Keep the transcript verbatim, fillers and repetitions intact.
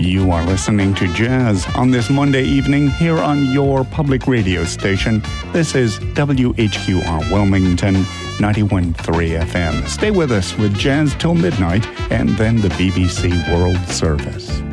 You are listening to Jazz on this Monday evening here on your public radio station. This is W H Q R Wilmington, ninety-one point three F M. Stay with us with Jazz till midnight and then the B B C World Service.